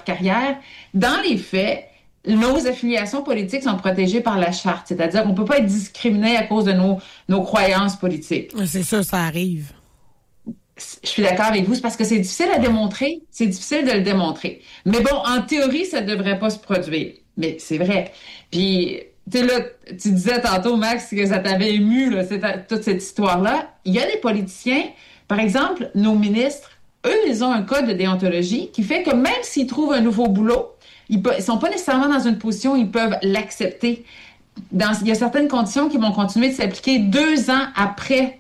leur carrière. Dans les faits, nos affiliations politiques sont protégées par la charte, c'est-à-dire qu'on peut pas être discriminé à cause de nos croyances politiques. C'est sûr, ça arrive. Je suis d'accord avec vous, c'est parce que c'est difficile à démontrer, c'est difficile de le démontrer. Mais bon, en théorie, ça devrait pas se produire. Mais c'est vrai. Puis, tu sais, là, tu disais tantôt, Max, que ça t'avait ému, là, toute cette histoire-là. Il y a des politiciens, par exemple, nos ministres, eux, ils ont un code de déontologie qui fait que même s'ils trouvent un nouveau boulot, ils sont pas nécessairement dans une position où ils peuvent l'accepter. Il y a certaines conditions qui vont continuer de s'appliquer 2 ans après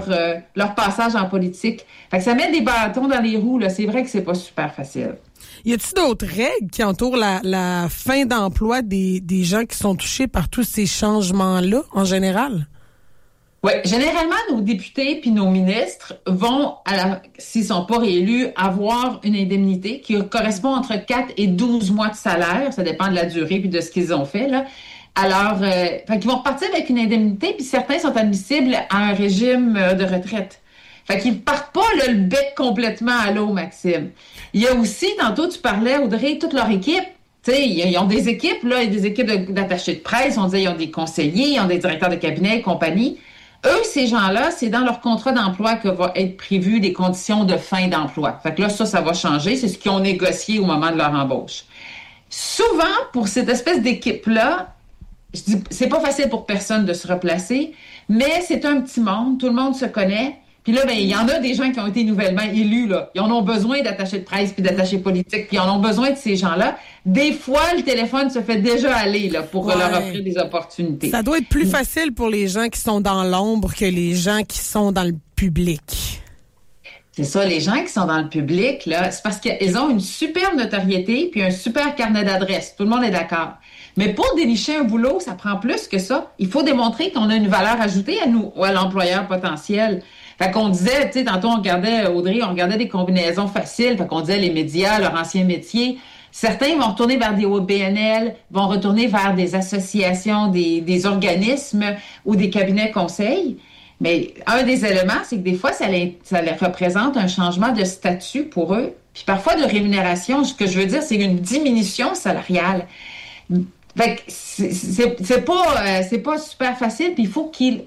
leur passage en politique. Fait que ça met des bâtons dans les roues, là. C'est vrai que c'est pas super facile. Y a-t-il d'autres règles qui entourent la fin d'emploi des gens qui sont touchés par tous ces changements-là, en général? Oui, généralement, nos députés puis nos ministres vont, s'ils sont pas réélus, avoir une indemnité qui correspond entre 4 et 12 mois de salaire. Ça dépend de la durée puis de ce qu'ils ont fait, là. Alors, fait qu'ils vont repartir avec une indemnité, puis certains sont admissibles à un régime de retraite. Fait qu'ils partent pas là, le bec complètement à l'eau, Maxime. Il y a aussi, tantôt tu parlais, Audrey, toute leur équipe. Tu sais, ils ont des équipes, là, des équipes d'attachés de presse, on disait, ils ont des conseillers, ils ont des directeurs de cabinet et compagnie. Eux, ces gens-là, c'est dans leur contrat d'emploi que va être prévu des conditions de fin d'emploi. Fait que là, ça va changer. C'est ce qu'ils ont négocié au moment de leur embauche. Souvent, pour cette espèce d'équipe-là, je dis, c'est pas facile pour personne de se replacer, mais c'est un petit monde, tout le monde se connaît. Puis là, ben, il y en a des gens qui ont été nouvellement élus, là. Ils en ont besoin d'attachés de presse puis d'attachés politiques, puis ils en ont besoin de ces gens-là. Des fois, le téléphone se fait déjà aller, là, pour leur offrir des opportunités. Ça doit être plus facile pour les gens qui sont dans l'ombre que les gens qui sont dans le public. C'est ça, les gens qui sont dans le public, là, c'est parce qu'ils ont une superbe notoriété puis un super carnet d'adresses. Tout le monde est d'accord. Mais pour dénicher un boulot, ça prend plus que ça. Il faut démontrer qu'on a une valeur ajoutée à nous ou à l'employeur potentiel. Fait qu'on disait, tu sais, tantôt on regardait, Audrey, on regardait des combinaisons faciles. Fait qu'on disait les médias, leur ancien métier. Certains vont retourner vers des OBNL, vont retourner vers des associations, des organismes ou des cabinets conseils. Mais un des éléments, c'est que des fois, ça les représente un changement de statut pour eux. Puis parfois de rémunération. Ce que je veux dire, c'est une diminution salariale. Fait que c'est pas super facile. Puis il faut qu'ils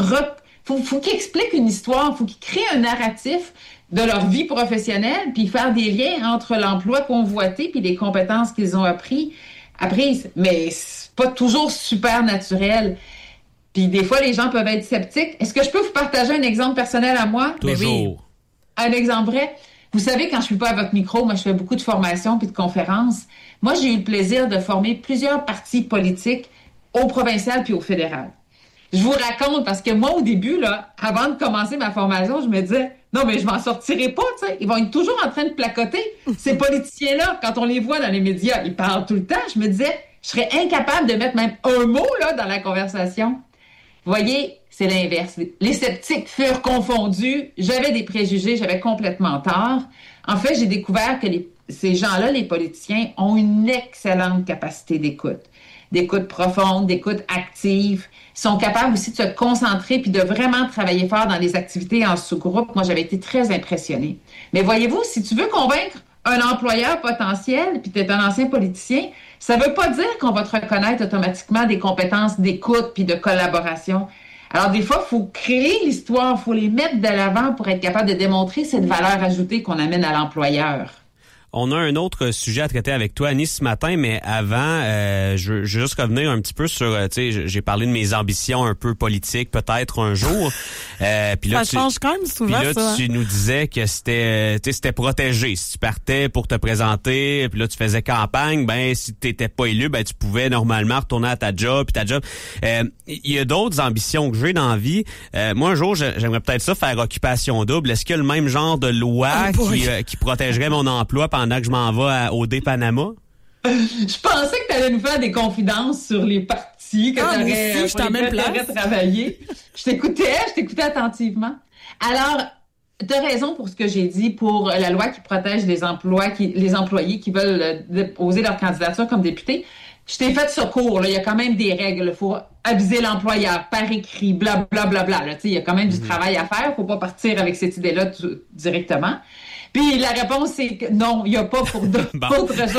expliquent une histoire. Il faut qu'ils créent un narratif de leur vie professionnelle, puis faire des liens entre l'emploi convoité puis les compétences qu'ils ont apprises. Mais c'est pas toujours super naturel. Puis des fois, les gens peuvent être sceptiques. Est-ce que je peux vous partager un exemple personnel à moi? Toujours. Oui. Un exemple vrai. Vous savez, quand je suis pas à votre micro, moi, je fais beaucoup de formations puis de conférences. Moi, j'ai eu le plaisir de former plusieurs partis politiques au provincial puis au fédéral. Je vous raconte parce que moi, au début, là, avant de commencer ma formation, je me disais, non, mais je m'en sortirai pas, tu sais. Ils vont être toujours en train de placoter. Ces politiciens-là, quand on les voit dans les médias, ils parlent tout le temps. Je me disais, je serais incapable de mettre même un mot, là, dans la conversation. Vous voyez, c'est l'inverse. Les sceptiques furent confondus. J'avais des préjugés, j'avais complètement tort. En fait, j'ai découvert que ces gens-là, les politiciens, ont une excellente capacité d'écoute profonde, d'écoute active. Ils sont capables aussi de se concentrer puis de vraiment travailler fort dans les activités en sous-groupe. Moi, j'avais été très impressionnée. Mais voyez-vous, si tu veux convaincre un employeur potentiel puis tu es un ancien politicien, ça veut pas dire qu'on va te reconnaître automatiquement des compétences d'écoute puis de collaboration. Alors, des fois, il faut créer l'histoire, il faut les mettre de l'avant pour être capable de démontrer cette valeur ajoutée qu'on amène à l'employeur. On a un autre sujet à traiter avec toi, Annie, ce matin, mais avant, je veux juste revenir un petit peu sur, tu sais, j'ai parlé de mes ambitions un peu politiques, peut-être un jour. Puis là, ça change quand même souvent, puis là, ça. Tu nous disais que c'était protégé. Si tu partais pour te présenter, puis là, tu faisais campagne, ben si t'étais pas élu, ben tu pouvais normalement retourner à ta job, puis ta job. Il y a d'autres ambitions que j'ai dans la vie. Moi, un jour, j'aimerais peut-être ça faire occupation double. Est-ce qu'il y a le même genre de loi qui protégerait mon emploi pendant que je m'en vais au Panama? Je pensais que tu allais nous faire des confidences sur les partis que t'aurais travaillé. Je t'écoutais attentivement. Alors, tu as raison pour ce que j'ai dit pour la loi qui protège les employés qui veulent déposer leur candidature comme député. Je t'ai fait secours, là. Il y a quand même des règles. Il faut aviser l'employeur par écrit, blablabla. Il y a quand même du travail à faire. Il ne faut pas partir avec cette idée-là directement. Puis la réponse, c'est que non, il n'y a pas pour d'autres raisons.